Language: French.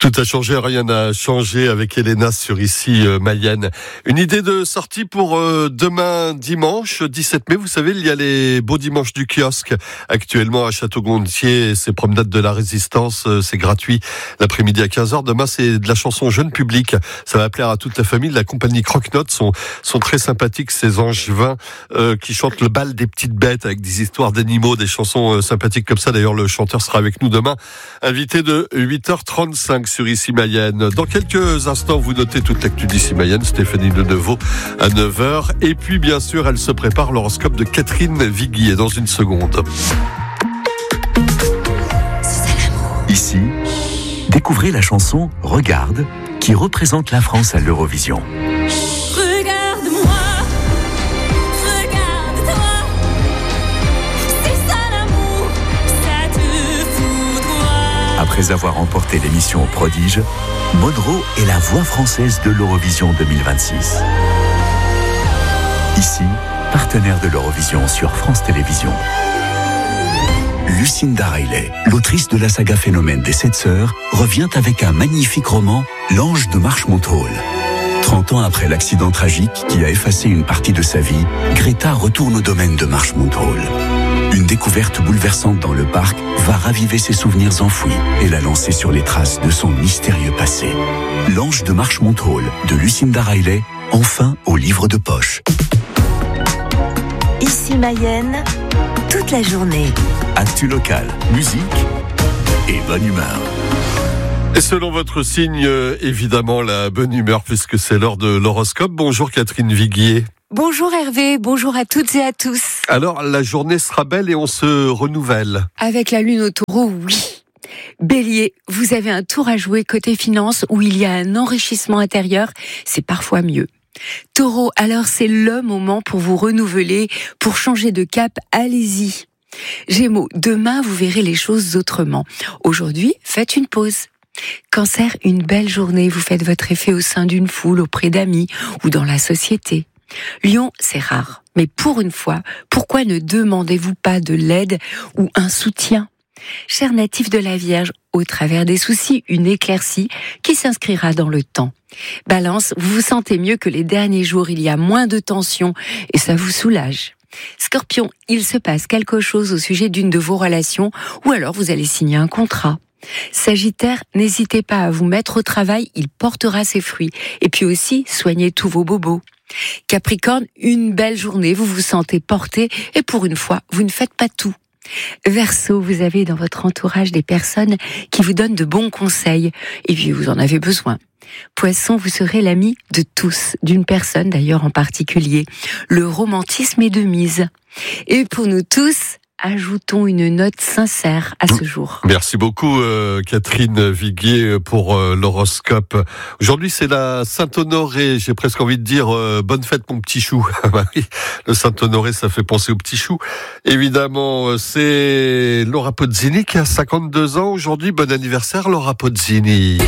Tout a changé, rien n'a changé avec Elena sur ici Mayenne. Une idée de sortie pour demain dimanche 17 mai. Vous savez, il y a les beaux dimanches du kiosque actuellement à Château-Gontier. C'est promenade de la Résistance, c'est gratuit l'après-midi à 15h. Demain, c'est de la chanson jeune public. Ça va plaire à toute la famille. La compagnie Croque-Notes sont très sympathiques, ces angevins qui chantent le bal des petites bêtes avec des histoires d'animaux, des chansons sympathiques comme ça. D'ailleurs, le chanteur sera avec nous demain, invité de 8h35 sur ici Mayenne. Dans quelques instants, vous notez toute l'actu d'ici Mayenne, Stéphanie Lenevaux à 9h. Et puis, bien sûr, elle se prépare l'horoscope de Catherine Viguier dans une seconde. Ici, découvrez la chanson « Regarde » qui représente la France à l'Eurovision. Après avoir remporté l'émission au Prodige, Monroe est la voix française de l'Eurovision 2026. Ici, partenaire de l'Eurovision sur France Télévisions. Lucinda Riley, l'autrice de la saga Phénomène des 7 sœurs, revient avec un magnifique roman, L'Ange de Marchmont Hall. 30 ans après l'accident tragique qui a effacé une partie de sa vie, Greta retourne au domaine de Marchmont Hall. Une découverte bouleversante dans le parc va raviver ses souvenirs enfouis et la lancer sur les traces de son mystérieux passé. L'Ange de Marchmont Hall de Lucinda Riley, enfin au livre de poche. Ici Mayenne, toute la journée. Actu local, musique et bonne humeur. Et selon votre signe, évidemment, la bonne humeur puisque c'est l'heure de l'horoscope. Bonjour Catherine Viguier. Bonjour Hervé, bonjour à toutes et à tous. Alors, la journée sera belle et on se renouvelle. Avec la lune au taureau, oui. Bélier, vous avez un tour à jouer côté finance où il y a un enrichissement intérieur, c'est parfois mieux. Taureau, alors c'est le moment pour vous renouveler, pour changer de cap, allez-y. Gémeaux, demain vous verrez les choses autrement. Aujourd'hui, faites une pause. Cancer, une belle journée, vous faites votre effet au sein d'une foule, auprès d'amis ou dans la société. Lion, c'est rare, mais pour une fois, pourquoi ne demandez-vous pas de l'aide ou un soutien ? Cher natif de la Vierge, au travers des soucis, une éclaircie qui s'inscrira dans le temps. Balance, vous vous sentez mieux que les derniers jours, il y a moins de tension et ça vous soulage. Scorpion, il se passe quelque chose au sujet d'une de vos relations ou alors vous allez signer un contrat. Sagittaire, n'hésitez pas à vous mettre au travail, il portera ses fruits. Et puis aussi, soignez tous vos bobos. Capricorne, une belle journée, vous vous sentez porté et pour une fois, vous ne faites pas tout. Verseau, vous avez dans votre entourage des personnes qui vous donnent de bons conseils et puis vous en avez besoin. Poisson, vous serez l'ami de tous, d'une personne d'ailleurs en particulier. Le romantisme est de mise. Et pour nous tous, ajoutons une note sincère à ce jour. Merci beaucoup Catherine Viguier pour l'horoscope. Aujourd'hui c'est la Saint-Honoré, j'ai presque envie de dire bonne fête mon petit chou. Le Saint-Honoré ça fait penser au petit chou. Évidemment c'est Laura Pozzini qui a 52 ans aujourd'hui, bon anniversaire Laura Pozzini.